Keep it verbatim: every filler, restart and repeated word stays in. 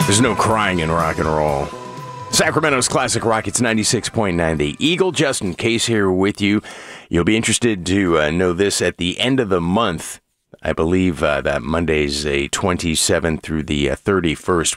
There's no crying in rock and roll. Sacramento's classic rock, it's ninety-six point nine. The Eagle, Justin Case here with you. You'll be interested to uh, know this at the end of the month. I believe uh, that Monday's a twenty-seventh through the uh, thirty-first.